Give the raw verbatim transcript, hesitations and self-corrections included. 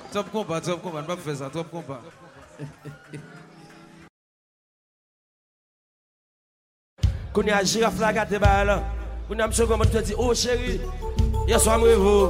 Top combat, top combat, on va faire ça, top combat. Qu'on y a girafe la gâte, bah là. On a un monsieur comment te dit, oh chérie, hier soir, moi, vous.